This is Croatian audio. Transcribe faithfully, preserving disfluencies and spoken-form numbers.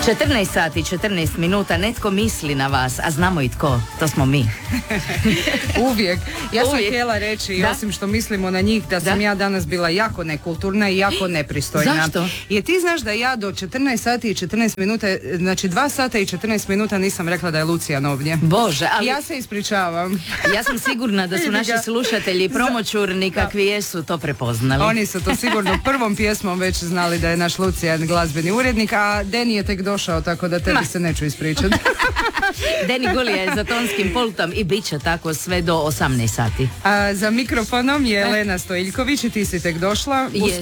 četrnaest sati, četrnaest minuta, netko misli na vas, a znamo i tko, to smo mi. Uvijek. Ja sam Uvijek. htjela reći, Da? osim što mislimo na njih, da sam Da? ja danas bila jako nekulturna i jako nepristojna. Zašto? Jer ti znaš da ja do četrnaest sati i četrnaest minuta, znači dva sata i četrnaest minuta nisam rekla da je Lucijan ovdje. Bože, ali Ja se ispričavam. ja sam sigurna da su naši slušatelji promoćurni kakvi jesu to prepoznali. Oni su to sigurno prvom pjesmom već znali da je naš Lucijan glazbeni urednik, a Deni je tek došao, tako da tebi Ma. se neću ispričati. Deni Gulija je za tonskim pultom i bit će tako sve do osamnaest sati. A za mikrofonom je Lena Stojiljković i ti si tek došla. Jesam.